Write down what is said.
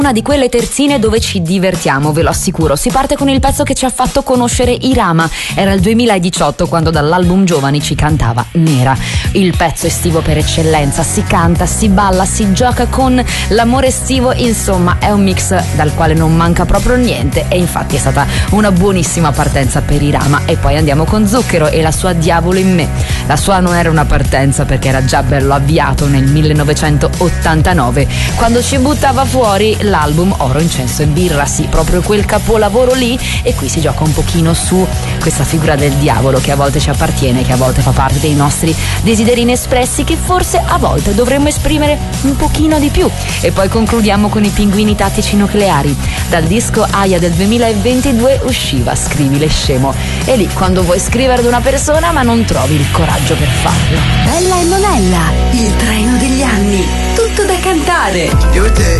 Una di quelle terzine dove ci divertiamo, ve lo assicuro. Si parte con il pezzo che ci ha fatto conoscere i Rama. Era il 2018 quando dall'album Giovani ci cantava Nera. Il pezzo estivo per eccellenza, si canta, si balla, si gioca con l'amore estivo, insomma è un mix dal quale non manca proprio niente, e infatti è stata una buonissima partenza per i Rama. E poi andiamo con Zucchero e la sua Diavolo in me. La sua non era una partenza perché era già bello avviato nel 1989 quando ci buttava fuori l'album Oro, Incenso e Birra, sì, proprio quel capolavoro lì. E qui si gioca un pochino su questa figura del diavolo che a volte ci appartiene, che a volte fa parte dei nostri desideri inespressi, che forse a volte dovremmo esprimere un pochino di più. E poi concludiamo con i Pinguini Tattici Nucleari. Dal disco Aia del 2022 usciva Scrivile scemo, e lì quando vuoi scrivere ad una persona ma non trovi il coraggio per farlo. Bella e Monella, il treno degli anni, tutto da cantare. Io e te